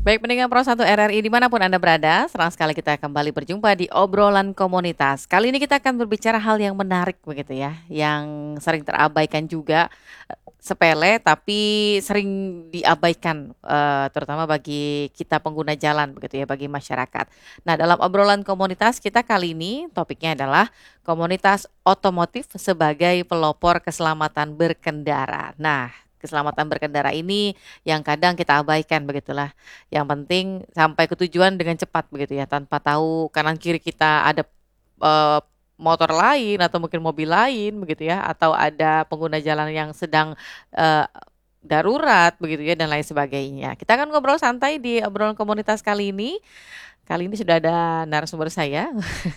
Baik pendengar Pro 1 RRI dimanapun Anda berada, senang sekali kita kembali berjumpa di obrolan komunitas. Kali ini kita akan berbicara hal yang menarik begitu ya, yang sering terabaikan juga, sepele tapi sering diabaikan, terutama bagi kita pengguna jalan begitu ya, bagi masyarakat. Nah dalam obrolan komunitas kita kali ini topiknya adalah komunitas otomotif sebagai pelopor keselamatan berkendara. Nah keselamatan berkendara ini yang kadang kita abaikan begitulah. Yang penting sampai ke tujuan dengan cepat begitu ya, tanpa tahu kanan kiri kita ada eh, motor lain atau mungkin mobil lain begitu ya, atau ada pengguna jalan yang sedang eh, darurat begitu ya dan lain sebagainya. Kita akan ngobrol santai di obrolan komunitas kali ini. Kali ini sudah ada narasumber saya.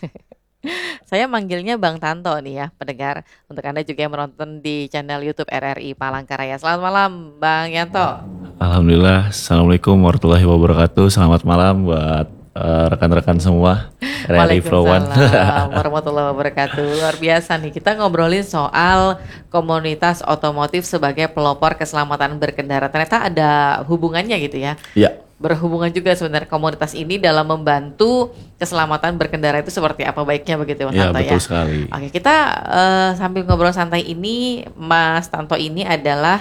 Saya manggilnya Bang Tanto nih ya, pendengar. Untuk Anda juga yang menonton di channel YouTube RRI Palangkaraya. Selamat malam, Bang Yanto. Alhamdulillah, Assalamualaikum warahmatullahi wabarakatuh. Selamat malam buat rekan-rekan semua RRI Pro One. Waalaikumsalam warahmatullahi wabarakatuh. Luar biasa nih, kita ngobrolin soal komunitas otomotif sebagai pelopor keselamatan berkendara. Ternyata ada hubungannya gitu ya. Ya, Berhubungan juga sebenarnya komunitas ini dalam membantu keselamatan berkendara itu seperti apa baiknya begitu Mas ya Tanto betul ya. sekali. Oke, kita sambil ngobrol santai ini, Mas Tanto ini adalah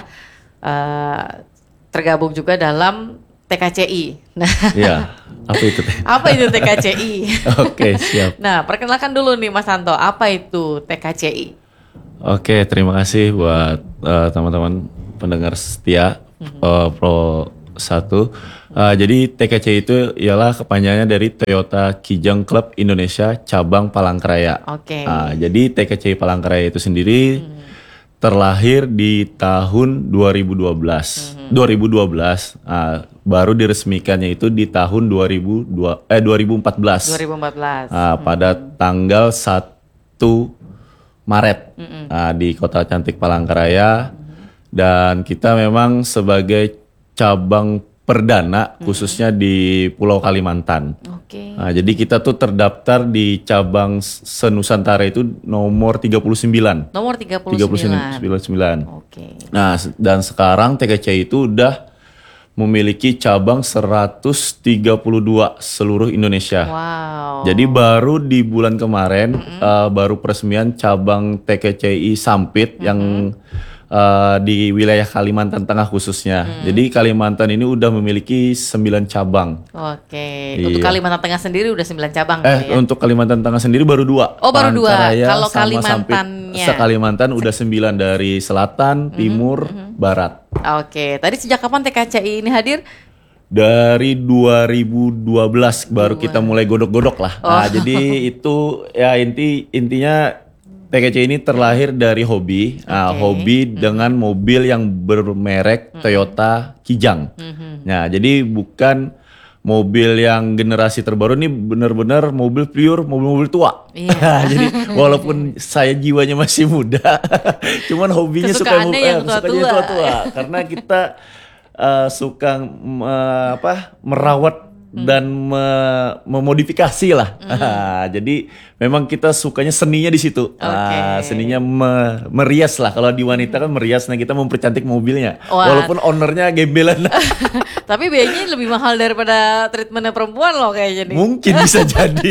tergabung juga dalam TKCI. Nah, Ya, apa itu teh? apa itu TKCI? Oke, siap. Nah, perkenalkan dulu nih Mas Tanto, apa itu TKCI? Oke, terima kasih buat teman-teman pendengar setia Pro 1. Jadi TKC itu ialah kepanjangannya dari Toyota Kijang Club Indonesia cabang Palangkaraya. Oke. Jadi TKC Palangkaraya itu sendiri terlahir di tahun 2012. 2012. Baru diresmikannya itu di tahun 2014. 2014. Pada tanggal 1 Maret di Kota Cantik Palangkaraya. Dan kita memang sebagai cabang perdana khususnya di Pulau Kalimantan. Oke. Jadi kita tuh terdaftar di cabang se-Nusantara itu nomor 39. Nomor 39. 39. Oke. Nah, dan sekarang TKC itu udah memiliki cabang 132 seluruh Indonesia. Wow. Jadi baru di bulan kemarin baru peresmian cabang TKCI Sampit yang di wilayah Kalimantan Tengah khususnya. Jadi Kalimantan ini udah memiliki 9 cabang. Oke. Iya. Untuk Kalimantan Tengah sendiri udah 9 cabang gitu ya. Untuk Kalimantan Tengah sendiri baru 2. Oh, baru 2. Palangkaraya Kalau sama Kalimantannya? Sampit. Se-Kalimantan udah 9 dari selatan, timur, barat. Oke. Tadi sejak kapan TKCI ini hadir? Dari 2012 baru kita mulai godok-godok lah. Nah, jadi itu ya intinya TKC ini terlahir dari hobi, hobi dengan mobil yang bermerek Toyota Kijang. Nah, jadi bukan mobil yang generasi terbaru, ini benar-benar mobil pure, mobil-mobil tua. Iya. Jadi walaupun saya jiwanya masih muda, cuman hobinya Kesukaannya yang sukanya tua-tua. tua-tua. Karena kita suka merawat dan memodifikasi lah. Jadi memang kita sukanya seninya di situ. Seninya merias lah. Kalau di wanita kan merias, nah kita mempercantik mobilnya. Wah. Walaupun ownernya gembelan. Tapi biayanya lebih mahal daripada treatmentnya perempuan loh kayaknya nih. Mungkin bisa jadi.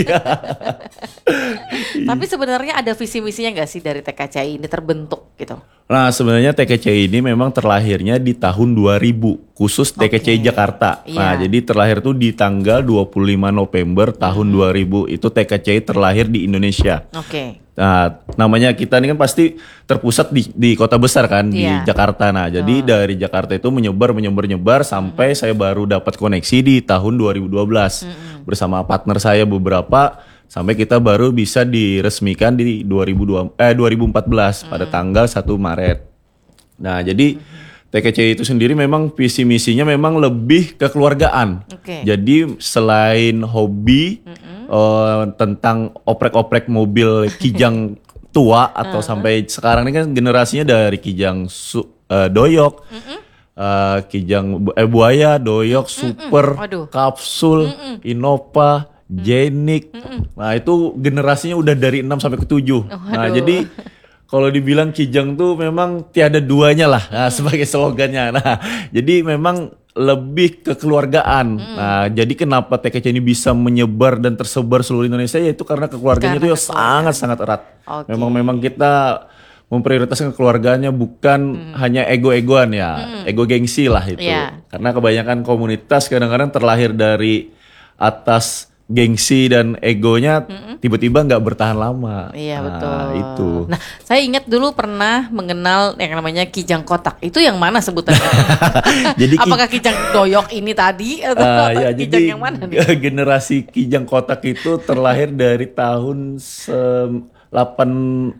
Tapi sebenarnya ada visi misinya nggak sih dari TKCI ini terbentuk gitu? Nah, sebenarnya TKCI ini memang terlahirnya di tahun 2000, khusus TKCI Jakarta. Iya. Nah, jadi terlahir tuh di tanggal 25 November tahun 2000. Itu TKCI terlahir di Indonesia. Oke. Nah, namanya kita ini kan pasti terpusat di kota besar kan, di Iya. Jakarta. Nah, jadi dari Jakarta itu menyebar sampai saya baru dapat koneksi di tahun 2012 bersama partner saya beberapa, sampai kita baru bisa diresmikan di 2014 pada tanggal 1 Maret. Nah, jadi TKC itu sendiri memang visi misinya memang lebih kekeluargaan. Oke. Jadi selain hobi tentang oprek-oprek mobil Kijang tua atau sampai sekarang ini kan generasinya dari Kijang Doyok, Kijang Buaya, Doyok, Super, Waduh. Kapsul, Innova, Jenik. Nah, itu generasinya udah dari 6 sampai ke 7. Nah, Waduh. jadi kalau dibilang Kijang tuh memang tiada duanya lah, sebagai slogannya. Nah, jadi memang lebih kekeluargaan. Nah, jadi kenapa TKC ini bisa menyebar dan tersebar seluruh Indonesia, yaitu karena kekeluarganya itu ya sangat-sangat erat. Memang kita memprioritaskan keluarganya, bukan hanya ego-egoan ya, ego gengsi lah itu. Karena kebanyakan komunitas kadang-kadang terlahir dari atas gengsi dan egonya, tiba-tiba nggak bertahan lama. Iya, betul. Itu. Nah, saya ingat dulu pernah mengenal yang namanya Kijang Kotak. Itu yang mana sebutannya? Jadi apakah Kijang Doyok ini tadi atau ya, Kijang jadi yang mana nih? generasi Kijang Kotak itu terlahir dari tahun 88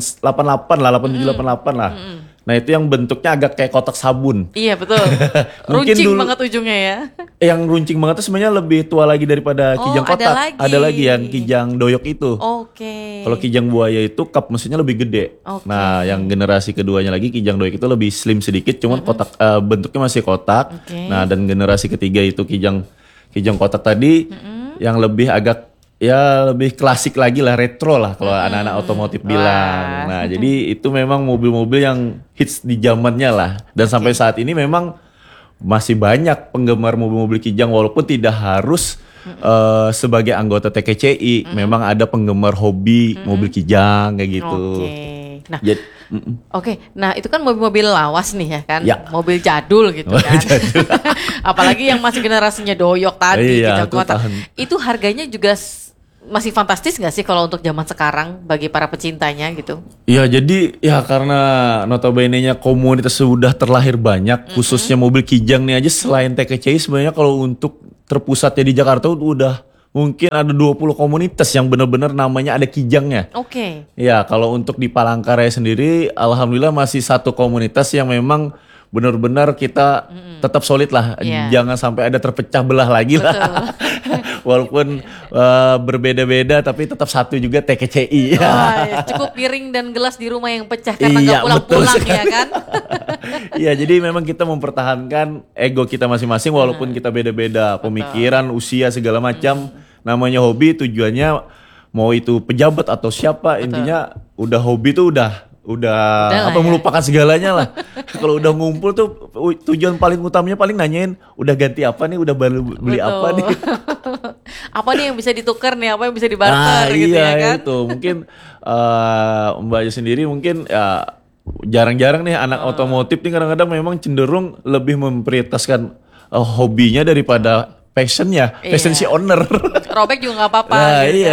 lah, 8788 lah. Nah, itu yang bentuknya agak kayak kotak sabun. Iya, betul. Mungkin runcing dulu, banget ujungnya ya. Yang runcing banget itu sebenarnya lebih tua lagi daripada Kijang Kotak. Ada lagi yang Kijang Doyok itu. Kalau Kijang Buaya itu cup mesinnya lebih gede. Nah, yang generasi keduanya lagi Kijang Doyok itu lebih slim sedikit, cuman kotak bentuknya masih kotak. Nah, dan generasi ketiga itu Kijang Kotak tadi yang lebih agak lebih klasik lagi lah, retro lah kalau anak-anak otomotif bilang. Nah, jadi itu memang mobil-mobil yang hits di zamannya lah. Dan sampai saat ini memang masih banyak penggemar mobil-mobil Kijang, walaupun tidak harus sebagai anggota TKCI. Memang ada penggemar hobi mobil Kijang kayak gitu. Nah, nah itu kan mobil-mobil lawas nih ya kan, mobil jadul gitu kan. Apalagi yang masih generasinya Doyok tadi, Kijang Kotak. Itu harganya juga masih fantastis nggak sih kalau untuk zaman sekarang bagi para pecintanya gitu? Ya, jadi ya karena notabene-nya komunitas sudah terlahir banyak, khususnya mobil Kijang nih aja, selain TKCI sebenarnya kalau untuk terpusatnya di Jakarta udah mungkin ada 20 komunitas yang benar-benar namanya ada Kijangnya. Ya, kalau untuk di Palangkaraya sendiri alhamdulillah masih satu komunitas yang memang benar-benar kita tetap solid lah. Jangan sampai ada terpecah belah lagi lah. Walaupun berbeda-beda tapi tetap satu juga TKCI. Cukup piring dan gelas di rumah yang pecah karena nggak pulang-pulang ya kan. Iya, jadi memang kita mempertahankan ego kita masing-masing walaupun kita beda-beda pemikiran, usia segala macam. Namanya hobi, tujuannya mau itu pejabat atau siapa, intinya udah hobi tuh udah melupakan segalanya lah. Kalau udah ngumpul tuh tujuan paling utamanya paling nanyain udah ganti apa nih, udah beli apa nih. Apa nih yang bisa ditukar nih, apa yang bisa dibarter gitu ya kan. Itu mungkin Mbaknya sendiri mungkin jarang-jarang nih anak otomotif nih kadang-kadang memang cenderung lebih memprioritaskan hobinya daripada passionnya, passion si owner. Robek juga gak apa-apa. Nah, gitu.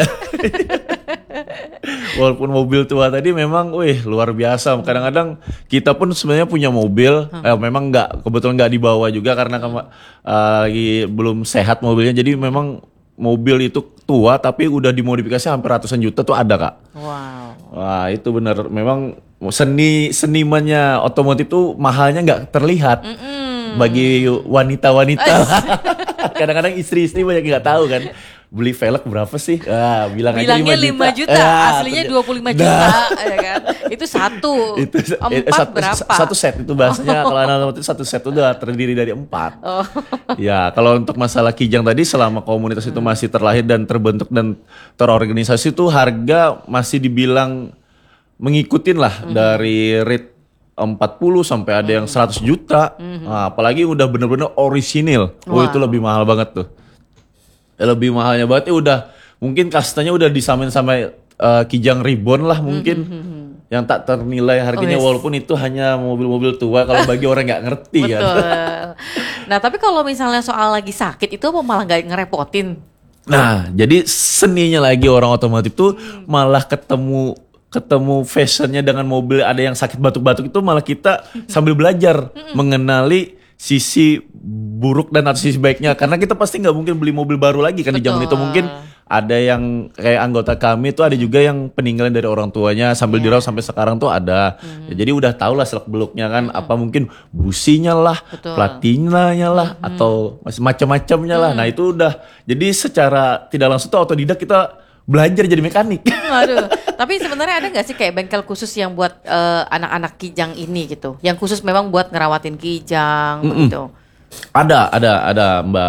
Walaupun mobil tua tadi memang luar biasa. Kadang-kadang kita pun sebenarnya punya mobil, memang kebetulan nggak dibawa juga karena lagi belum sehat mobilnya. Jadi memang mobil itu tua tapi udah dimodifikasi hampir ratusan juta tuh ada, Kak. Wah, itu benar. Memang senimannya otomotif tuh mahalnya nggak terlihat. Bagi wanita-wanita. Kadang-kadang istri-istri banyak nggak tahu kan. Beli velg berapa sih? Bilangnya 5 juta. Aslinya 25 juta ya kan. Itu satu. Berapa? Satu set itu bahasanya. Kalau anak-anak itu satu set itu udah terdiri dari 4. Ya, kalau untuk masalah Kijang tadi selama komunitas itu masih terlahir dan terbentuk dan terorganisasi itu harga masih dibilang mengikutin lah dari rate 40 sampai ada yang 100 juta. Nah, apalagi udah bener-bener orisinil. Itu lebih mahal banget tuh. Lebih mahalnya banget udah mungkin kastanya udah disamain sama Kijang Reborn lah mungkin. Yang tak ternilai harganya walaupun itu hanya mobil-mobil tua kalau bagi orang nggak ngerti kan. Nah, tapi kalau misalnya soal lagi sakit itu apa malah nggak ngerepotin? Nah, jadi seninya lagi orang otomotif tuh malah ketemu fashionnya dengan mobil ada yang sakit batuk-batuk itu malah kita sambil belajar mengenali sisi buruk dan atau sisi baiknya, karena kita pasti nggak mungkin beli mobil baru lagi kan. Di zaman itu mungkin ada yang kayak anggota kami tuh ada juga yang peninggalan dari orang tuanya sambil dirawat sampai sekarang tuh ada. Jadi udah tau lah seluk beluknya kan, apa mungkin businya lah, platinanya lah, atau masih macam-macamnya lah. Nah itu udah jadi secara tidak langsung tuh otodidak kita belajar jadi mekanik. Waduh, tapi sebenarnya ada nggak sih kayak bengkel khusus yang buat anak-anak Kijang ini gitu, yang khusus memang buat ngerawatin Kijang gitu? Ada Mbak.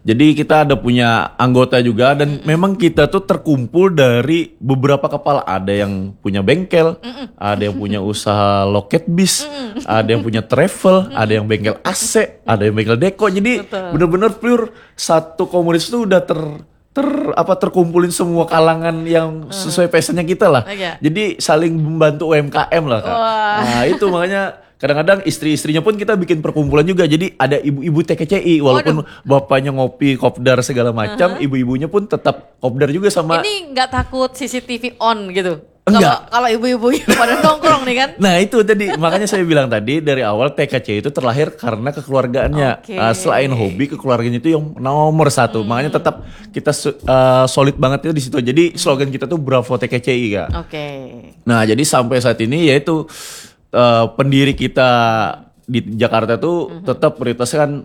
Jadi kita ada punya anggota juga dan memang kita tuh terkumpul dari beberapa kepala. Ada yang punya bengkel, ada yang punya usaha loket bis, ada yang punya travel, ada yang bengkel AC, ada yang bengkel deko. Jadi bener-bener pure satu komunitas itu udah terkumpulin semua kalangan yang sesuai passionnya kita lah. Jadi saling membantu UMKM lah Kak. Nah itu makanya kadang-kadang istri-istrinya pun kita bikin perkumpulan juga. Jadi ada ibu-ibu TKCI walaupun bapaknya ngopi, kopdar segala macam, ibu-ibunya pun tetap kopdar juga sama. Ini nggak takut CCTV on gitu? Enggak. Kalau ibu-ibu pada nongkrong nih kan? Nah itu tadi makanya saya bilang tadi dari awal TKCI itu terlahir karena kekeluargaannya. Selain hobi, kekeluarganya itu yang nomor satu. Makanya tetap kita solid banget itu di situ. Jadi slogan kita tuh Bravo TKCI Kak. Nah jadi sampai saat ini yaitu pendiri kita di Jakarta tuh tetap prioritaskan kan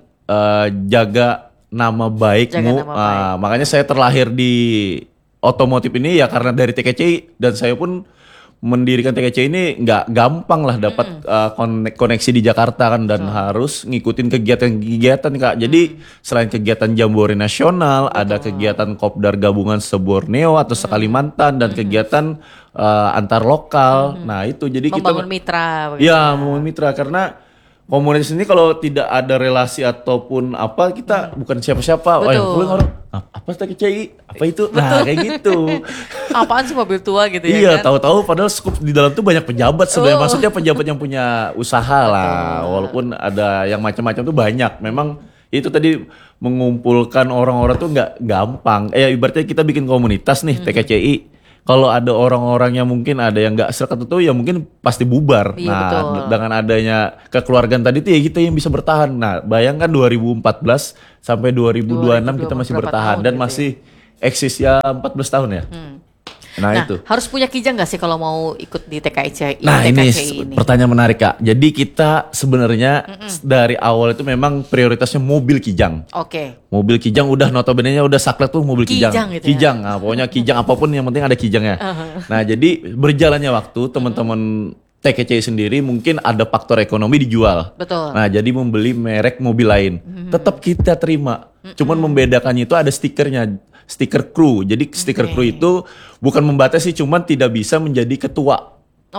jaga nama baikmu. Makanya saya terlahir di otomotif ini ya karena dari TKCI dan saya pun mendirikan TKCI ini nggak gampang lah dapat koneksi di Jakarta kan dan harus ngikutin kegiatan-kegiatan Kak. Jadi selain kegiatan Jambore Nasional, ada kegiatan Kopdar Gabungan se-Borneo atau se-Kalimantan dan kegiatan antar lokal. Nah itu jadi membangun mitra. Ya membangun mitra karena komunitas ini kalau tidak ada relasi ataupun apa kita bukan siapa-siapa. Oh yang pulang orang apa TKCI apa itu? Nah kayak gitu. Apaan sih mobil tua gitu ya? Iya kan? tahu-tahu padahal skup di dalam tuh banyak pejabat sebenarnya. Maksudnya pejabat yang punya usaha lah. Walaupun ada yang macam-macam tuh banyak. Memang itu tadi mengumpulkan orang-orang tuh nggak gampang. Ibaratnya kita bikin komunitas nih TKCI. Kalau ada orang-orang yang mungkin ada yang nggak serak itu ya mungkin pasti bubar. Iya, nah betul. dengan adanya kekeluargaan tadi tuh ya kita yang bisa bertahan. Nah bayangkan 2014 sampai 2026 kita masih bertahan dan gitu masih eksis ya 14 tahun ya. Nah itu. Harus punya kijang gak sih kalau mau ikut di TKCI? Nah TKCI ini pertanyaan menarik Kak. Jadi kita sebenarnya dari awal itu memang prioritasnya mobil kijang. Mobil kijang udah notabene-nya udah saklek tuh mobil kijang. Gitu kijang, nah, pokoknya kijang apapun yang penting ada kijangnya. Nah jadi berjalannya waktu teman-teman TKCI sendiri mungkin ada faktor ekonomi dijual. Betul. Nah jadi membeli merek mobil lain. Tetap kita terima. Cuman membedakannya itu ada stikernya. Stiker kru. Jadi stiker kru itu bukan membatasi, cuman tidak bisa menjadi ketua.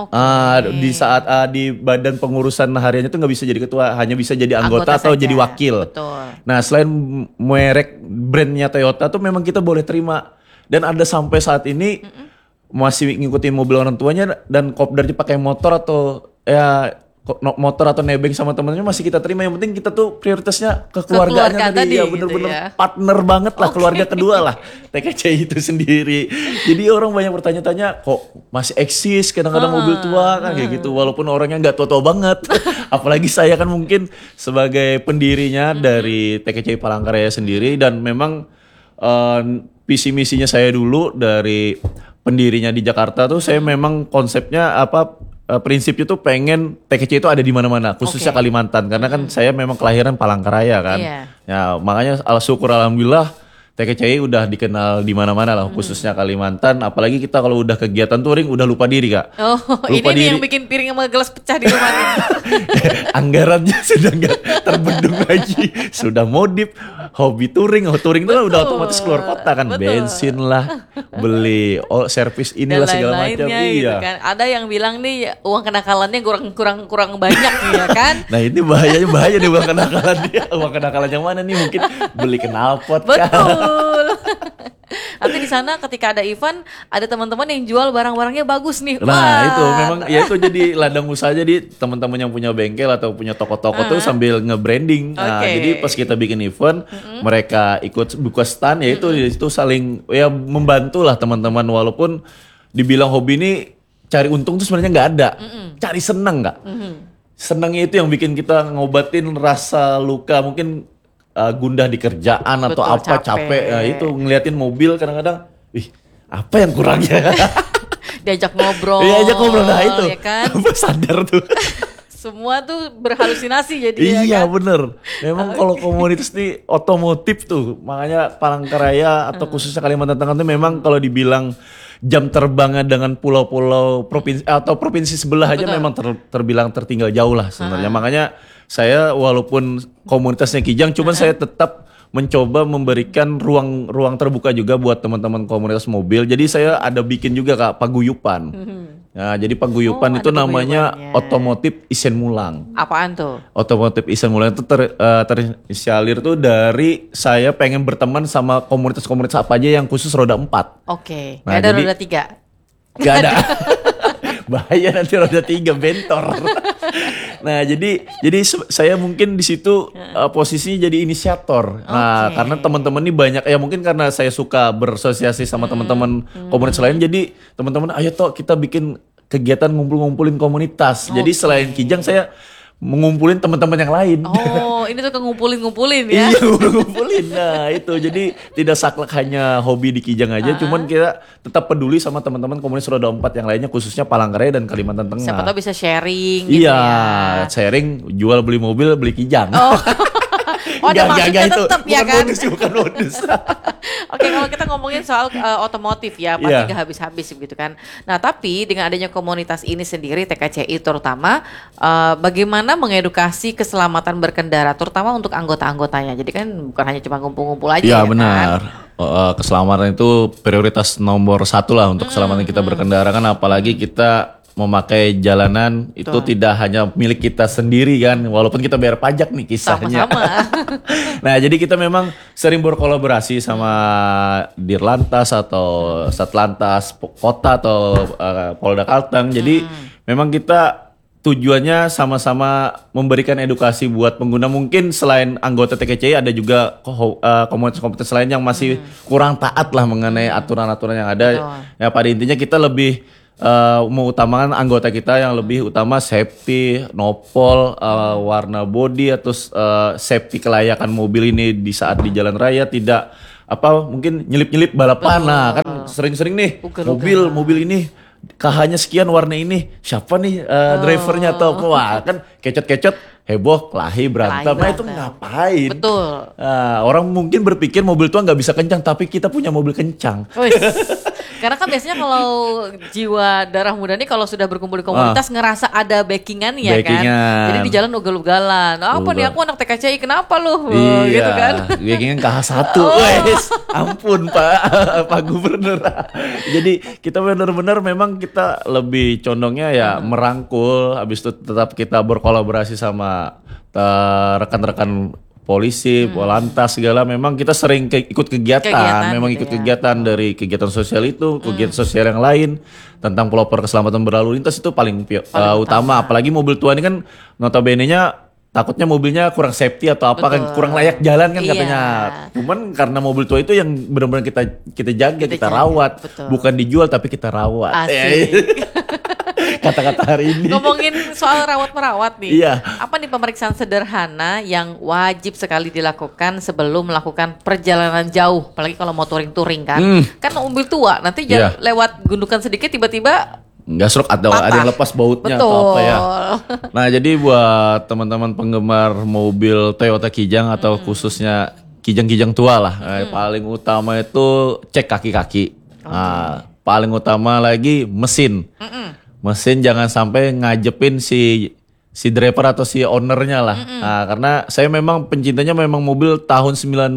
Di saat di badan pengurusan hariannya itu nggak bisa jadi ketua, hanya bisa jadi anggota atau saja. jadi wakil. Betul. Nah selain merek brandnya Toyota tuh memang kita boleh terima. Dan ada sampai saat ini masih ngikutin mobil orang tuanya dan kopdarnya pakai motor atau ya motor atau nebeng sama temennya masih kita terima. Yang penting kita tuh prioritasnya kekeluargaannya tadi ya bener-bener gitu ya. Partner banget lah keluarga kedua lah TKCI itu sendiri. Jadi orang banyak bertanya-tanya kok masih eksis kadang-kadang mobil tua kan kayak gitu walaupun orangnya nggak tua-tua banget. Apalagi saya kan mungkin sebagai pendirinya dari TKCI Palangkaraya sendiri dan memang visi misinya saya dulu dari pendirinya di Jakarta tuh saya memang konsepnya prinsipnya tuh pengen TKCI itu ada di mana-mana, khususnya Kalimantan karena kan saya memang kelahiran Palangkaraya kan. Ya, makanya syukur alhamdulillah TKCI udah dikenal di mana-mana lah, khususnya Kalimantan. Apalagi kita kalau udah kegiatan touring udah lupa diri Kak. Lupa ini diri. Yang bikin piring sama gelas pecah di rumah ini. Anggarannya sudah nggak terbendung lagi, sudah modif, hobi touring itu kan udah otomatis keluar kota kan, bensin lah, beli servis inilah segala macam. Gitu kan. Ada yang bilang nih uang kenakalannya kurang banyak nih ya kan. Nah ini bahaya nih uang kenakalan dia. Uang kenakalan yang mana nih mungkin beli knalpot kan. Nanti di sana ketika ada event ada teman-teman yang jual barang-barangnya bagus nih. Nah itu memang ya itu jadi ladang usaha jadi teman-teman yang punya bengkel atau punya toko-toko tuh sambil nge-branding. Nah jadi pas kita bikin event mereka ikut buka stand ya itu saling ya membantu lah teman-teman walaupun dibilang hobi ini cari untung tuh sebenarnya nggak ada, cari senang nggak? Senangnya itu yang bikin kita ngobatin rasa luka mungkin. Gundah di kerjaan atau apa capek ya itu ngeliatin mobil kadang-kadang apa yang kurangnya diajak ngobrol nah itu ya kan? Sadar tuh semua tuh berhalusinasi jadi iya ya kan? Bener memang kalau komunitas nih otomotif tuh makanya Palangkaraya atau khususnya Kalimantan Tengah tuh memang kalau dibilang jam terbangnya dengan pulau-pulau provinsi atau provinsi sebelah aja memang terbilang tertinggal jauh lah sebenarnya. Makanya saya walaupun komunitasnya kijang cuman saya tetap mencoba memberikan ruang terbuka juga buat teman-teman komunitas mobil. Jadi saya ada bikin juga Kak paguyupan. Nah, jadi paguyupan itu ada namanya paguyubannya. Otomotif Isen Mulang. Apaan tuh? Otomotif Isen Mulang itu terinisialir tuh dari saya pengen berteman sama komunitas-komunitas apa aja yang khusus roda 4. Oke, Nah, nggak ada jadi- roda 3. Gak ada. Bahaya nanti roda 3 bentor. Nah, jadi saya mungkin di situ posisinya jadi inisiator. Nah, Oke. karena teman-teman ini banyak ya mungkin karena saya suka bersosialisasi sama teman-teman komunitas lain, jadi teman-teman ayo toh kita bikin kegiatan ngumpulin komunitas. Jadi selain Kijang saya mengumpulin teman-teman yang lain. Oh, ini tuh ngumpulin ya. Iya, ngumpulin. Nah, itu jadi tidak saklek hanya hobi di Kijang aja, cuman kita tetap peduli sama teman-teman komunitas roda 4 yang lainnya, khususnya Palangkaraya dan Kalimantan Tengah. Siapa tahu bisa sharing gitu Iya, ya. sharing, jual beli mobil, beli Kijang. Oh, ada maksudnya tetap ya kan? Bukan modus. Oke, kalau kita ngomongin soal otomotif ya, pasti Iya. nggak habis-habis gitu kan. Nah, tapi dengan adanya komunitas ini sendiri, TKCI terutama, bagaimana mengedukasi keselamatan berkendara, terutama untuk anggota-anggotanya. Jadi kan bukan hanya cuma ngumpul-ngumpul aja Iya ya benar. kan? Keselamatan itu prioritas nomor 1 lah untuk keselamatan kita berkendara kan, apalagi kita memakai jalanan itu tidak hanya milik kita sendiri kan, walaupun kita bayar pajak nih kisahnya. Sama-sama. Nah, jadi kita memang sering berkolaborasi sama Dirlantas atau Satlantas Kota atau Polda Kalteng. Jadi memang kita tujuannya sama-sama memberikan edukasi buat pengguna. Mungkin selain anggota TKCI ada juga komunitas-komunitas lain yang masih kurang taat lah mengenai aturan-aturan yang ada. Betul. Ya pada intinya kita lebih mengutamakan anggota kita yang lebih utama safety, nopol, warna body atau safety kelayakan mobil ini di saat di jalan raya, tidak mungkin nyelip-nyelip balapan. Nah, kan sering-sering nih Ugal-ugalan. mobil ini KH-nya sekian, warna ini siapa nih drivernya atau apa. Wah, kan kecot-kecot heboh, kelahi berantem. Nah, itu ngapain? Betul. Orang mungkin berpikir mobil tua nggak bisa kencang, tapi kita punya mobil kencang. Wih. Karena kan biasanya kalau jiwa darah muda nih kalau sudah berkumpul di komunitas ngerasa ada backingannya kan. Backingan. Jadi di jalan ugal-ugalan. Apa nih aku anak TKCI kenapa lu? Gitu kan. Backingnya KH1. Wes, ampun Pak Pak Gubernur. Jadi kita benar-benar memang kita lebih condongnya ya merangkul, habis itu tetap kita berkolaborasi sama rekan-rekan polisi, polantas segala. Memang kita sering ikut kegiatan, memang gitu ikut ya. kegiatan dari kegiatan sosial itu, kegiatan sosial yang lain tentang pelopor keselamatan berlalu lintas itu paling utama. Apalagi mobil tua ini kan notabene-nya takutnya mobilnya kurang safety atau apa kan, kurang layak jalan kan Iya. katanya. Cuman karena mobil tua itu yang benar-benar kita jaga, kita jaga, rawat, betul. bukan dijual tapi kita rawat. Asik. Kata-kata hari ini. Ngomongin soal rawat-merawat nih. Iya. Apa nih pemeriksaan sederhana yang wajib sekali dilakukan sebelum melakukan perjalanan jauh? Apalagi kalau mau touring-touring kan. Kan mobil tua, nanti Iya. lewat gundukan sedikit tiba-tiba Nggak serok atau ada yang lepas bautnya betul. atau apa ya. Nah, jadi buat teman-teman penggemar mobil Toyota Kijang atau khususnya Kijang-Kijang tua lah, paling utama itu cek kaki-kaki. Nah, paling utama lagi mesin. Mesin jangan sampai ngajepin si driver atau si ownernya lah. Nah, karena saya memang pencintanya memang mobil tahun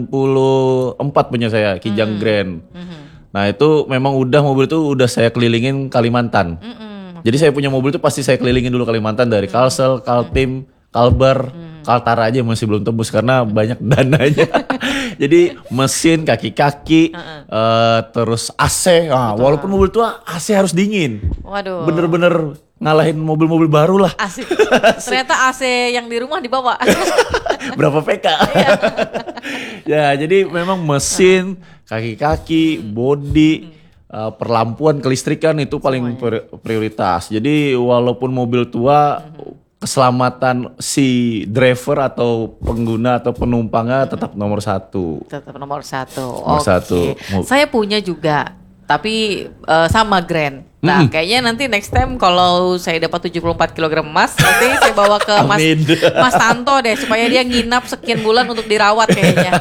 94 punya saya, Kijang Grand. Nah, itu memang mobil itu udah saya kelilingin Kalimantan. Jadi saya punya mobil itu pasti saya kelilingin dulu Kalimantan dari Kalsel, Kaltim, Kalbar, Kaltara aja masih belum tembus karena banyak dananya. Jadi mesin, kaki-kaki, terus AC. Nah, walaupun mobil tua AC harus dingin. Waduh. Bener-bener ngalahin mobil-mobil baru lah. Asik. Ternyata AC yang di rumah dibawa. Berapa PK? Ya, jadi memang mesin, kaki-kaki, bodi, perlampuan, kelistrikan itu paling prioritas. Jadi walaupun mobil tua, keselamatan si driver atau pengguna atau penumpangnya tetap nomor 1. Tetap nomor 1. Nomor Oke. 1. Saya punya juga, tapi sama Grand. Nah, kayaknya nanti next time kalau saya dapat 74 kg emas, nanti saya bawa ke Amin. Mas Tanto deh, supaya dia nginap sekian bulan untuk dirawat kayaknya.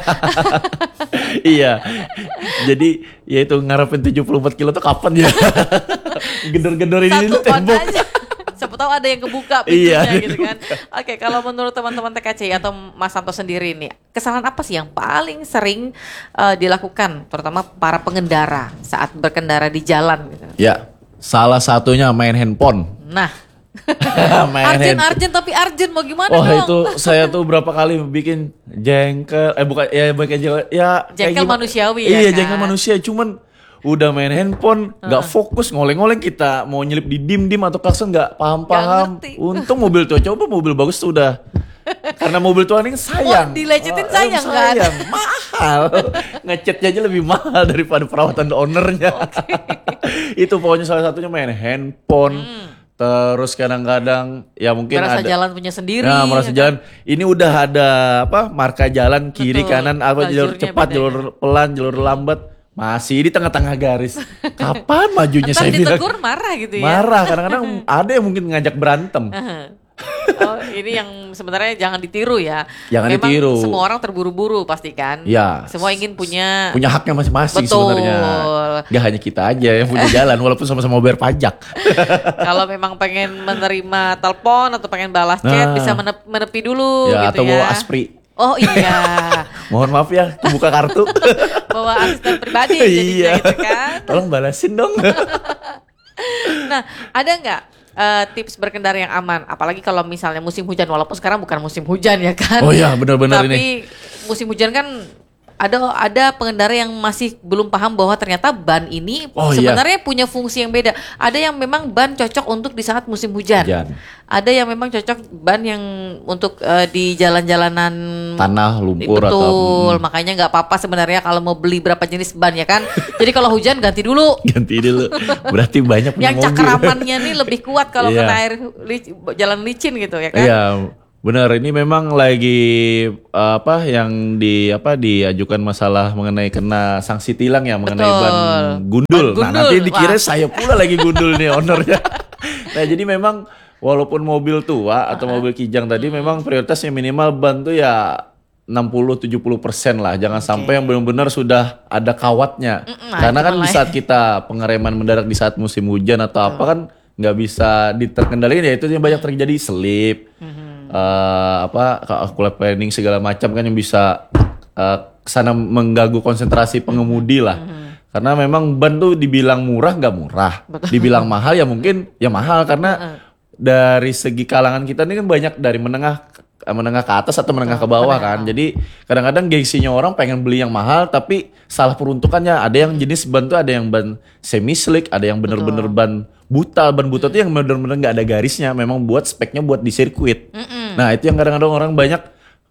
Iya. Jadi ya itu ngarepin 74 kilo tuh kapan ya? Gedor-gedorin ini Satu ton tembok. aja. Siapa siapa tahu ada yang kebuka Iya, pintunya gitu kan. Oke, kalau menurut teman-teman TKCI atau Mas Santo sendiri nih, kesalahan apa sih yang paling sering dilakukan terutama para pengendara saat berkendara di jalan gitu? Ya, salah satunya main handphone. Nah, Main handphone. Arjen tapi Arjen mau gimana Wah dong? itu saya tuh berapa kali bikin jengkel, bukan ya bukan jengkel, ya kayak Jengkel gimana. manusiawi ya Iya kan? jengkel manusia, cuman udah main handphone, nggak fokus, ngoleng-ngoleng kita mau nyelip di dim-dim atau klakson nggak paham-paham. Nggak ngerti. Untung mobil tuh, coba mobil bagus tuh udah. Karena mobil tua ini sayang. Dilecetin sayang kan? Sayang, mahal. Ngecatnya aja lebih mahal daripada perawatan ownernya. Itu pokoknya salah satunya main handphone. Terus kadang-kadang ya mungkin Merasa ada jalan punya sendiri. Nah, merasa ya kan? jalan. Ini udah ada apa? Marka jalan kiri Betul. kanan apa jalur Lajurnya cepat, beda jalur pelan, jalur lambat. Masih di tengah-tengah garis. Kapan majunya Ntar saya bilang? ditegur marah gitu ya. Marah, kadang-kadang ada yang mungkin ngajak berantem. Oh, ini yang sebenarnya jangan ditiru ya. Jangan Memang ditiru. semua orang terburu-buru pasti kan. Ya. Semua ingin punya Punya haknya masing-masing Betul. sebenarnya. Gak hanya kita aja yang punya jalan walaupun sama-sama bayar pajak. kalau memang pengen menerima telepon atau pengen balas chat Nah. bisa menepi dulu Ya, gitu atau ya. bawa aspri. Oh iya. Mohon maaf ya, buka kartu. Bawa asisten pribadi jadinya Iya. gitu kan. Tolong balasin dong. Nah, ada nggak tips berkendara yang aman? Apalagi kalau misalnya musim hujan, walaupun sekarang bukan musim hujan ya kan. Oh iya, benar-benar ini. Tapi musim hujan kan ada pengendara yang masih belum paham bahwa ternyata ban ini Oh, iya. sebenarnya punya fungsi yang beda. Ada yang memang ban cocok untuk di saat musim hujan. Hujan. Ada yang memang cocok ban yang untuk di jalan-jalanan Tanah, lumpur atau betul. Makanya nggak apa-apa sebenarnya kalau mau beli berapa jenis ban ya kan. Jadi kalau hujan ganti dulu. ganti dulu. Berarti banyak punya Yang mobil. cakaramannya nih lebih kuat kalau Iya. kena air jalan licin gitu ya kan. Iya, benar. Ini memang lagi yang diajukan masalah mengenai kena sanksi tilang ya mengenai Betul. ban gundul. Ban Nah, gundul. nanti dikira Wah. saya pula lagi gundul nih ownernya. Nah, jadi memang walaupun mobil tua atau mobil kijang tadi memang prioritasnya minimal ban tuh ya 60-70% lah. Jangan sampai yang benar-benar sudah ada kawatnya. Nah, Karena itu kan di mulai. saat kita pengereman mendadak di saat musim hujan atau apa kan nggak bisa diterkendalikan, ya itu yang banyak terjadi slip, calculate planning segala macam kan yang bisa kesana mengganggu konsentrasi pengemudi lah. Karena memang ban tuh dibilang murah nggak murah, dibilang mahal ya mungkin ya mahal karena dari segi kalangan kita ini kan banyak dari menengah ke atas atau menengah ke bawah kan. Jadi kadang-kadang gengsinya orang pengen beli yang mahal tapi salah peruntukannya. Ada yang jenis ban tuh ada yang ban semi slick, ada yang bener-bener ban buta. Ban buta tuh yang bener-bener nggak ada garisnya. Memang buat speknya buat di sirkuit. Nah itu yang kadang-kadang orang banyak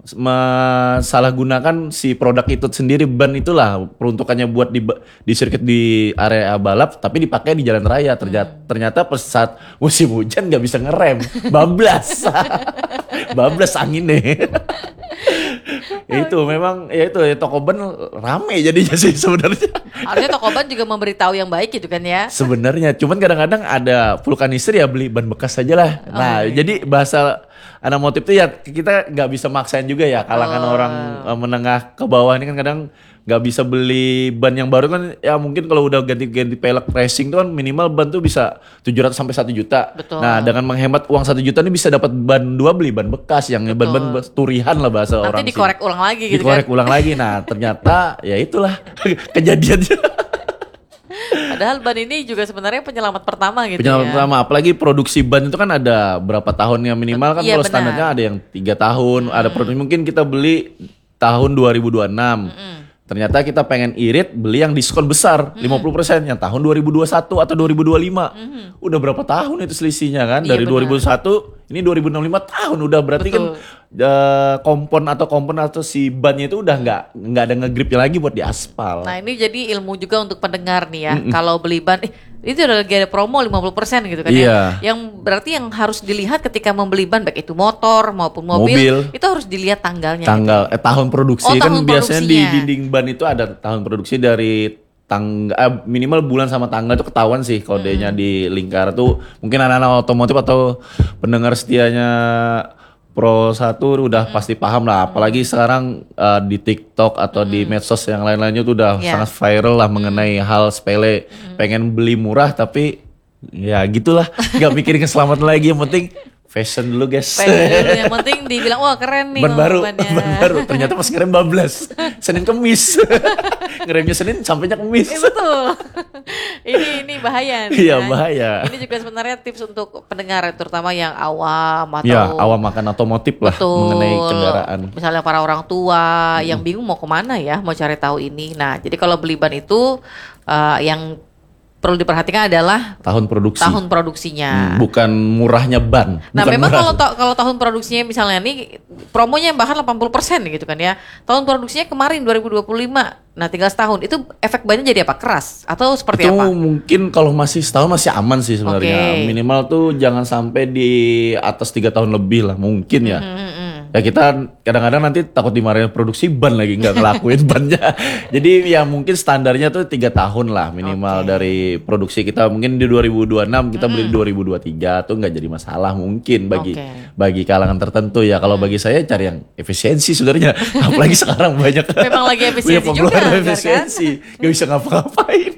salah gunakan si produk itu sendiri. Ban itulah peruntukannya buat di sirkuit di area balap tapi dipakai di jalan raya. Ternyata pas saat musim hujan nggak bisa ngerem, bablas. Bablas angin nih. Itu memang ya toko ban rame jadinya sih sebenarnya. Harusnya toko ban juga memberitahu yang baik gitu kan ya. Sebenarnya cuman kadang-kadang ada vulkanister ya beli ban bekas aja lah. Nah, jadi bahasa anak motif tuh ya kita nggak bisa maksain juga ya kalangan orang menengah ke bawah ini kan kadang nggak bisa beli ban yang baru kan ya mungkin kalau udah ganti-ganti pelek racing tuh kan minimal ban tuh bisa 700 sampai 1 juta. Betul. Nah, dengan menghemat uang 1 juta ini bisa dapat ban 2 beli ban bekas yang ban turihan lah bahasa orang. Nanti dikorek ulang lagi gitu dikorek kan. ulang lagi. Nah, ternyata ya itulah kejadiannya. Padahal ban ini juga sebenarnya penyelamat pertama gitu Penyelamat ya. pertama, apalagi produksi ban itu kan ada berapa tahun yang minimal kan Iya, kalau benar. standarnya ada yang 3 tahun, ada produksi mungkin kita beli tahun 2026. Ternyata kita pengen irit beli yang diskon besar 50% yang tahun 2021 atau 2025. Udah berapa tahun itu selisihnya kan? Iya, Dari benar. 2001 ini 2065 tahun udah berarti Betul. kan kompon atau si bannya itu udah nggak ada ngegripnya lagi buat di aspal. Nah ini jadi ilmu juga untuk pendengar nih ya. Kalau beli ban, itu udah lagi ada promo 50% gitu kan Iya. ya. Yang berarti yang harus dilihat ketika membeli ban, baik itu motor maupun mobil, Mobil. itu harus dilihat tanggalnya. Tanggal tahun produksi Oh, kan tahun biasanya di produksinya. dinding ban itu ada tahun produksi dari minimal bulan sama tanggal itu ketahuan sih kodenya di lingkar tuh. Mungkin anak-anak otomotif atau pendengar setianya Pro 1 udah pasti paham lah, apalagi sekarang di TikTok atau di medsos yang lain-lainnya tuh udah Iya. sangat viral lah mengenai hal sepele, pengen beli murah tapi Ya gitulah, nggak mikirin keselamatan lagi, yang penting fashion dulu guys. Yang penting dibilang wah keren nih Ban baru, bannya. ban baru. Ternyata pas ngerem bablas. Senin Kemis. Ngeremnya Senin sampainya Kemis. Betul. ini bahaya nih. Iya kan. bahaya. Ini juga sebenarnya tips untuk pendengar terutama yang awam atau Ya awam akan otomotif lah mengenai kendaraan. Misalnya para orang tua yang bingung mau kemana ya, mau cari tahu ini. Nah, jadi kalau beli ban itu yang perlu diperhatikan adalah Tahun produksi. tahun produksinya. Bukan murahnya ban. Nah, bukan memang murah. kalau tahun produksinya misalnya nih promonya bahkan 80% gitu kan ya. Tahun produksinya kemarin 2025. Nah, tinggal setahun. Itu efek bannya jadi apa? Keras atau seperti Itu apa? mungkin kalau masih setahun masih aman sih sebenarnya. Oke. Minimal tuh jangan sampai di atas 3 tahun lebih lah mungkin ya. Ya kita kadang-kadang nanti takut dimarahin produksi ban lagi nggak ngelakuin bannya. Jadi ya mungkin standarnya tuh 3 tahun lah minimal dari produksi kita. Mungkin di 2026 kita beli di 2023 tuh nggak jadi masalah mungkin bagi kalangan tertentu ya. Kalau bagi saya cari yang efisiensi sebenarnya. Apalagi sekarang banyak Memang lagi efisiensi banyak juga, pengeluaran kan? efisiensi. Gak bisa ngapa-ngapain.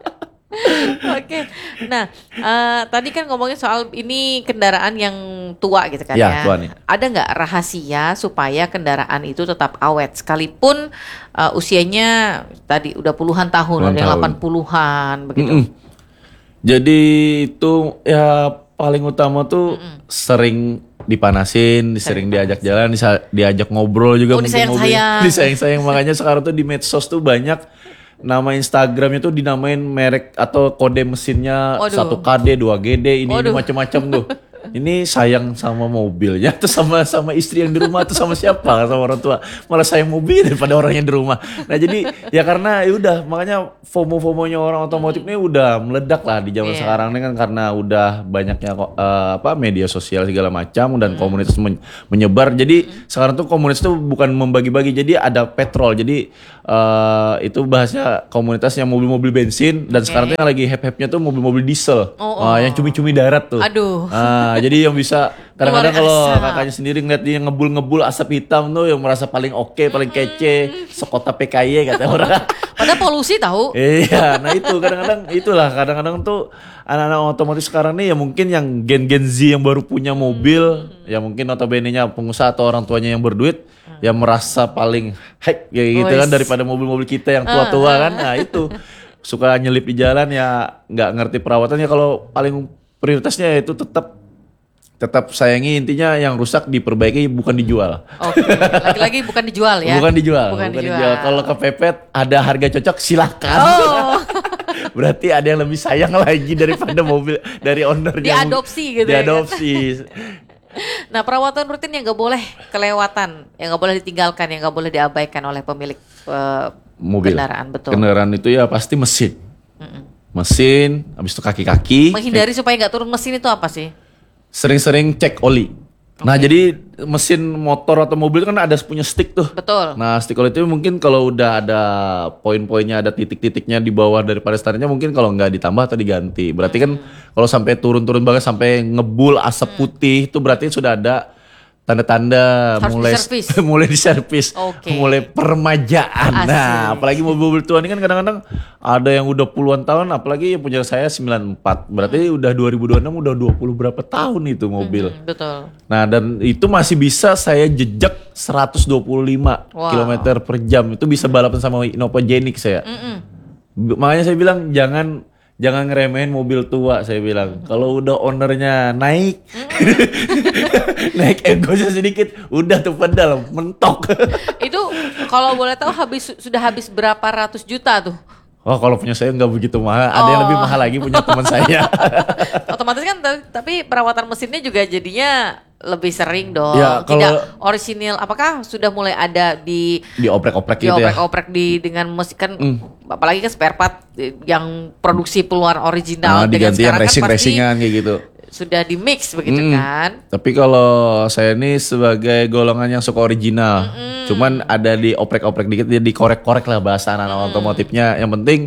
Oke. Nah, tadi kan ngomongin soal ini kendaraan yang tua gitu kan Ya, ya. tua nih. Ada nggak rahasia supaya kendaraan itu tetap awet sekalipun usianya tadi udah puluhan tahun, Puluhan ada yang tahun. 80-an begitu. Jadi itu ya paling utama tuh sering dipanasin, sering diajak jalan, diajak ngobrol juga Oh, mungkin disayang-sayang. disayang-sayang. Makanya sekarang tuh di medsos tuh banyak nama Instagramnya tuh dinamain merek atau kode mesinnya Waduh. 1KD, 2GD, ini Waduh. macam-macam tuh. Ini sayang sama mobilnya tuh sama istri yang di rumah tuh sama siapa? Sama orang tua. Malah sayang mobil daripada orang yang di rumah. Nah, jadi ya karena ya udah makanya FOMO-FOMOnya orang otomotif ini udah meledak lah di zaman Iya. sekarang ini kan karena udah banyaknya media sosial segala macam dan komunitas menyebar. Jadi sekarang tuh komunitas tuh bukan membagi-bagi. Jadi ada petrol. Jadi itu bahasanya komunitas yang mobil-mobil bensin dan sekarang tuh yang lagi hype-hype-nya tuh mobil-mobil diesel. Yang cumi-cumi darat tuh. Aduh. Jadi yang bisa kadang-kadang Keluar kalau asap. kakaknya sendiri ngeliat dia ngebul-ngebul asap hitam tuh yang merasa paling oke, paling kece, sekota PKY kata orang. Padahal polusi tahu. Iya, nah itu kadang-kadang tuh anak-anak otomotif sekarang nih ya mungkin yang gen Z yang baru punya mobil, ya mungkin notabene-nya pengusaha atau orang tuanya yang berduit, ya merasa paling hack kayak gitu kan daripada mobil-mobil kita yang tua-tua kan. Nah itu suka nyelip di jalan ya nggak ngerti perawatannya. Kalau paling prioritasnya itu tetap sayangi, intinya yang rusak diperbaiki bukan dijual. Oke. Lagi-lagi bukan dijual ya. Bukan dijual. Bukan dijual. Kalau kepepet ada harga cocok silakan. Oh. Berarti ada yang lebih sayang lagi daripada mobil dari ownernya. Diadopsi gitu ya kan? Diadopsi. Nah, perawatan rutin yang gak boleh kelewatan, yang gak boleh ditinggalkan, yang gak boleh diabaikan oleh pemilik Mobil. kendaraan, betul. Kendaraan itu ya pasti mesin. Mesin, habis itu kaki-kaki. Menghindari supaya gak turun mesin itu apa sih? Sering-sering cek oli. Nah, jadi mesin motor atau mobil kan ada punya stick tuh. Betul. Nah, stick oli itu mungkin kalau udah ada poin-poinnya, ada titik-titiknya di bawah daripada standarnya, mungkin kalau nggak ditambah atau diganti. Berarti kan kalau sampai turun-turun banget sampai ngebul asap putih itu berarti sudah ada tanda-tanda Harus diservis. mulai diservis, Oke. mulai permajaan. Asik. Nah, apalagi mobil-mobil tua ini kan kadang-kadang ada yang udah puluhan tahun, apalagi yang punya saya 94. Berarti udah 2026 udah 20 berapa tahun itu mobil. Betul. Nah, dan itu masih bisa saya jejak 125 Wow. km per jam. Itu bisa balapan sama Innova Genik saya. Makanya saya bilang jangan ngeremehin mobil tua, saya bilang. Kalau udah ownernya naik, naik egosnya sedikit, udah tuh pedal mentok. Itu kalau boleh tahu sudah habis berapa ratus juta tuh? Oh, kalau punya saya nggak begitu mahal. Ada yang lebih mahal lagi punya teman saya. Otomatis kan tapi perawatan mesinnya juga jadinya lebih sering dong. Ya, kalau- Tidak orisinil. Apakah sudah mulai ada di Dioprek-oprek gitu ya. dioprek-oprek dengan mesin kan apalagi kan spare part yang produksi keluar original Nah, dengan diganti yang sekarang kan pasti racing-racingan kayak gitu. sudah di mix begitu kan. Tapi kalau saya ini sebagai golongan yang suka original, cuman ada di oprek-oprek dikit, dia dikorek-korek lah bahasa anak-anak otomotifnya. Yang penting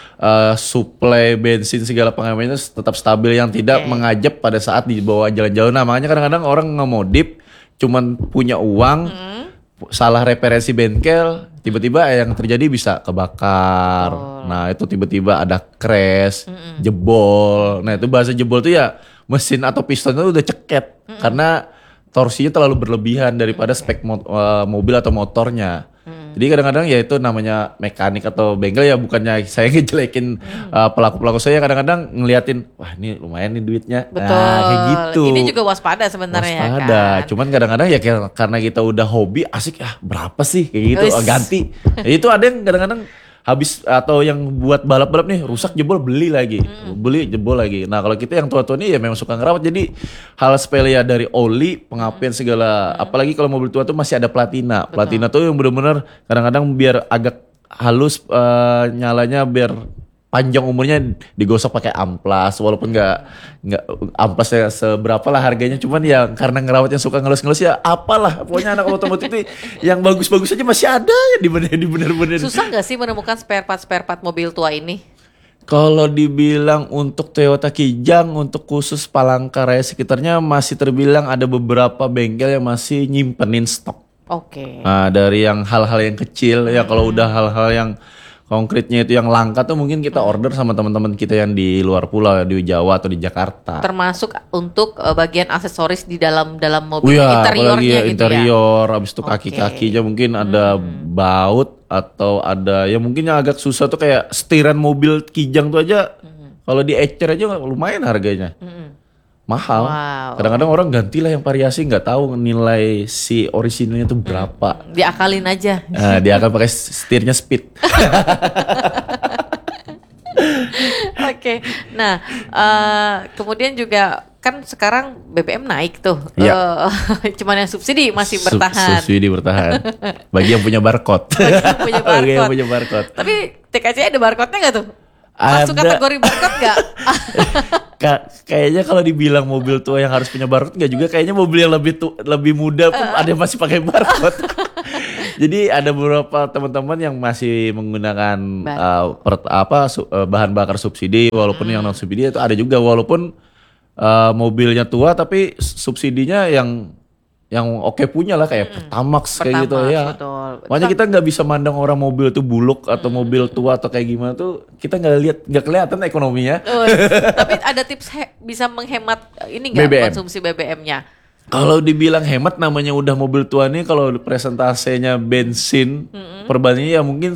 suplai bensin segala pengamannya tetap stabil, yang tidak mengajap pada saat dibawa jalan-jalan. Nah, makanya kadang-kadang orang ngemodif cuman punya uang, salah referensi bengkel, tiba-tiba yang terjadi bisa kebakar. Nah itu tiba-tiba ada crash, jebol. Nah itu bahasa jebol tuh ya mesin atau pistonnya udah ceket karena torsinya terlalu berlebihan daripada spek mobil atau motornya. Jadi kadang-kadang ya itu namanya mekanik atau bengkel ya, bukannya saya ngejelekin pelaku-pelaku, saya kadang-kadang ngeliatin, wah ini lumayan nih duitnya. Betul. Nah, kayak gitu. Ini juga waspada sebenarnya Waspada. kan. Cuman kadang-kadang ya karena kita udah hobi asik, berapa sih kayak gitu, Wis. ganti. Ya, itu ada yang kadang-kadang habis atau yang buat balap-balap nih rusak jebol beli lagi. Beli jebol lagi. Nah, kalau kita yang tua-tua nih ya memang suka ngerawat, jadi hal sepele ya dari oli, pengapian segala. Apalagi kalau mobil tua tuh masih ada platina. Platina tuh yang benar-benar kadang-kadang biar agak halus nyalanya, biar panjang umurnya digosok pakai amplas, walaupun nggak amplasnya seberapa lah harganya, cuman ya karena ngerawat yang suka ngelus-ngelus ya apalah, pokoknya anak otomotif itu yang bagus-bagus aja masih ada ya dibener-bener. Susah nggak sih menemukan spare part mobil tua ini? Kalau dibilang untuk Toyota Kijang, untuk khusus Palangkaraya sekitarnya masih terbilang ada beberapa bengkel yang masih nyimpenin stok. Oke. Nah, dari yang hal-hal yang kecil ya, kalau udah hal-hal yang konkretnya itu yang langka tuh mungkin kita order sama teman-teman kita yang di luar pulau, di Jawa atau di Jakarta. Termasuk untuk bagian aksesoris di dalam mobil, Iya, interiornya apalagi gitu interior, habis itu Oke. kaki-kakinya mungkin ada baut atau ada ya mungkin yang agak susah tuh kayak setiran mobil Kijang tuh aja. Kalau di ecer aja lumayan harganya. Mahal. Wow. Kadang-kadang orang gantilah yang variasi, nggak tahu nilai si orisinalnya tuh berapa. Diakalin aja. Nah, dia akan pakai setirnya speed. Oke. Nah, kemudian juga kan sekarang BBM naik tuh. Iya. Cuman yang subsidi masih bertahan. Subsidi bertahan. Bagi yang punya barcode. Punya Bagi yang barcode. punya barcode. Tapi TKC ada barcode-nya nggak tuh? Masuk Ada. kategori barcode nggak? Kayaknya kalau dibilang mobil tua yang harus punya barcode nggak juga, kayaknya mobil yang lebih muda pun ada yang masih pakai barcode. Jadi ada beberapa teman-teman yang masih menggunakan bahan bakar subsidi, walaupun yang non subsidi itu ada juga, walaupun mobilnya tua tapi subsidinya yang oke punya lah, kayak Pertamax kayak gitu ya. Betul. Makanya kita nggak bisa mandang orang mobil itu buluk atau mobil tua atau kayak gimana tuh, kita nggak kelihatan ekonominya. Tapi ada tips bisa menghemat ini nggak BBM. konsumsi BBM-nya? Kalau dibilang hemat, namanya udah mobil tua nih, kalau presentasenya bensin perbandingannya ya mungkin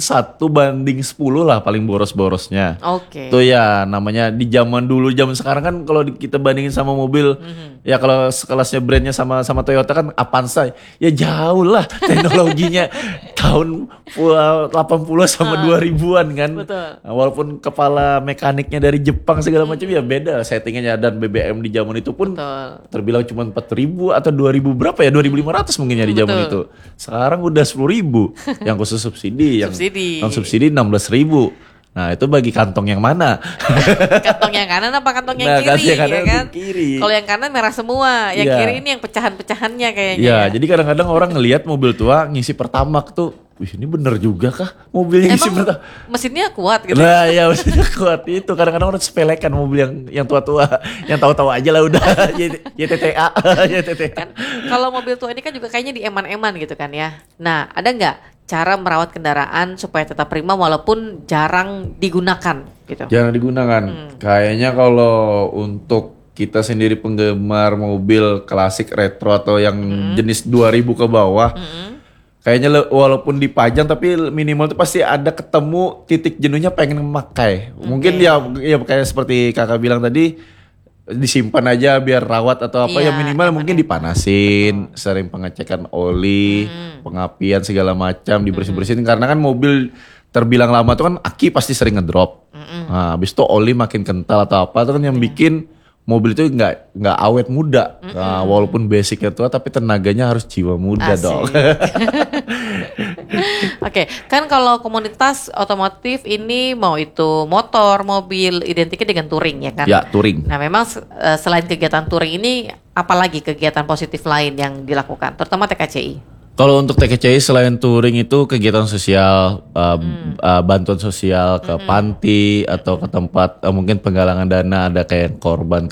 1:10 lah paling boros-borosnya. Oke. Itu ya namanya di zaman dulu, zaman sekarang kan kalau kita bandingin sama mobil ya, kalau sekelasnya brandnya sama Toyota kan Avanza ya jauh lah teknologinya tahun 80 sama 2000-an kan. Betul. Nah, walaupun kepala mekaniknya dari Jepang segala macam ya beda settingannya, dan BBM di zaman itu pun Betul. terbilang cuma 4.000 atau 2.000 berapa ya, 2.500 mungkin ya di zaman Betul. itu. Sekarang udah 10.000 yang khusus subsidi, yang Subsidi. non subsidi 16.000. Nah itu bagi kantong yang mana? Kantong yang kanan apa kantong yang Nah, kiri, kantong yang kanan ya atau kan? kiri. Kalau yang kanan merah semua, yang Iya. kiri ini yang pecahan-pecahannya kayaknya. Ya, jadi kadang-kadang orang ngelihat mobil tua ngisi Pertamax tuh, wih ini bener juga kah mobilnya ngisi Emang Pertamax? mesinnya kuat gitu. Nah ya maksudnya kuat itu. Kadang-kadang orang sepelekan mobil yang tua-tua, yang tahu-tahu aja lah udah YTTA. Kan kalau mobil tua ini kan juga kayaknya dieman-eman gitu kan ya. Nah, ada nggak cara merawat kendaraan supaya tetap prima walaupun jarang digunakan gitu? Jarang digunakan. Kayaknya kalau untuk kita sendiri penggemar mobil klasik retro atau yang jenis 2000 ke bawah, kayaknya walaupun dipajang tapi minimal tuh pasti ada ketemu titik jenuhnya pengen memakai. Mungkin ya kayak seperti kakak bilang tadi, disimpan aja biar rawat atau apa, Iya, ya minimal mungkin dipanasin, sering pengecekan oli, pengapian segala macam, dibersih-bersihin, karena kan mobil terbilang lama tuh kan aki pasti sering ngedrop. Nah, habis itu oli makin kental atau apa itu kan yang bikin mobil itu nggak awet muda. Nah, walaupun basicnya tua tapi tenaganya harus jiwa muda Asik. dong. Oke, kan kalau komunitas otomotif ini mau itu motor, mobil, identiknya dengan touring ya kan? Ya, touring. Nah, memang selain kegiatan touring ini, apalagi kegiatan positif lain yang dilakukan, terutama TKCI? Kalau untuk TKCI selain touring itu kegiatan sosial, bantuan sosial ke panti atau ke tempat mungkin penggalangan dana, ada kayak korban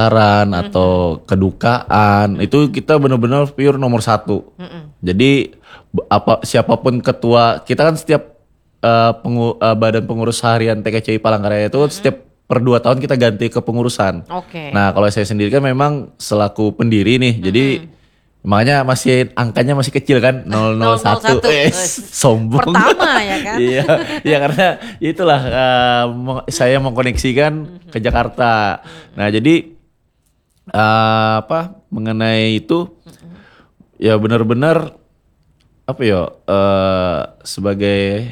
kebakaran atau kedukaan, itu kita benar-benar pure nomor 1. Jadi siapapun ketua kita kan setiap badan pengurus harian TKCI Palangkaraya itu setiap per 2 tahun kita ganti ke pengurusan. Oke. Nah kalau saya sendiri kan memang selaku pendiri nih, jadi makanya angkanya masih kecil kan 001. 001. Sombong. Pertama ya kan? Iya, ya karena itulah saya mengkoneksikan ke Jakarta. Nah jadi mengenai itu ya benar-benar sebagai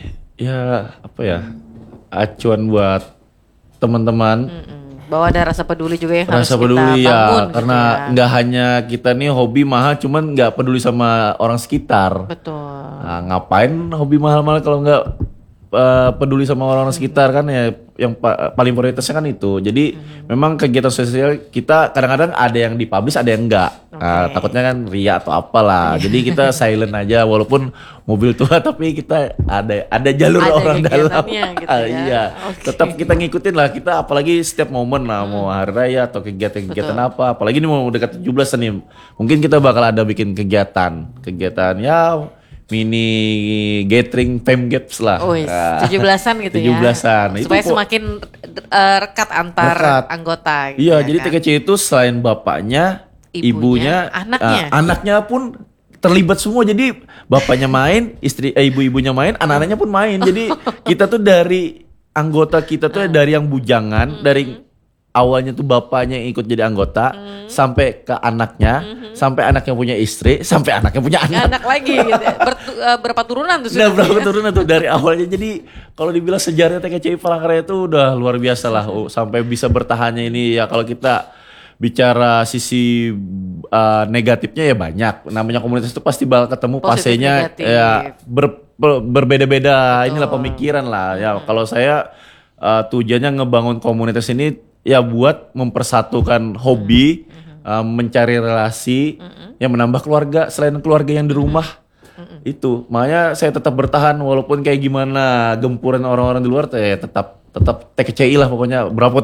acuan buat teman-teman. Bahwa ada rasa peduli juga yang harus Rasa kita peduli bangun gitu karena nggak hanya kita nih hobi mahal, cuman nggak peduli sama orang sekitar. Betul. Nah, ngapain hobi mahal-mahal kalau nggak peduli sama orang-orang sekitar kan ya, yang paling prioritasnya kan itu. Jadi memang kegiatan sosial kita kadang-kadang ada yang dipublish, ada yang enggak. Nah, takutnya kan ria atau apalah. Jadi kita silent aja walaupun mobil tua tapi kita ada jalur Ada orang dalam. kegiatannya gitu ya. Iya. Tetap kita ngikutin lah, kita apalagi setiap momen lah mau hari raya atau kegiatan-kegiatan apa. Apalagi ini mau dekat 17 nih. Mungkin kita bakal ada bikin kegiatan ya mini gathering fam gaps lah. 17-an gitu 17-an. ya. Supaya semakin rekat antar anggota. Gitu iya, ya jadi kan? TKC itu selain bapaknya, ibunya, anaknya pun terlibat semua. Jadi bapaknya main, ibu-ibunya main, anak-anaknya pun main. Jadi kita tuh dari anggota kita tuh dari yang bujangan, dari awalnya tuh bapaknya yang ikut jadi anggota, sampai ke anaknya, sampai anaknya punya istri, sampai anaknya punya anak. Anak lagi gitu ya. Berapa turunan tuh Nah, sudah? berapa turunan tuh dari awalnya. Jadi kalau dibilang sejarahnya TKCI Palangkaraya itu udah luar biasa lah. Sampai bisa bertahannya ini ya, kalau kita bicara sisi negatifnya ya banyak. Namanya komunitas itu pasti bakal ketemu fasenya ya berbeda-beda. Inilah pemikiran lah ya. Kalau saya tujuannya ngebangun komunitas ini ya buat mempersatukan hobi, mencari relasi, yang menambah keluarga selain keluarga yang di rumah. Itu makanya saya tetap bertahan walaupun kayak gimana gempuran orang-orang di luar, tetap TKCI lah pokoknya. Berapa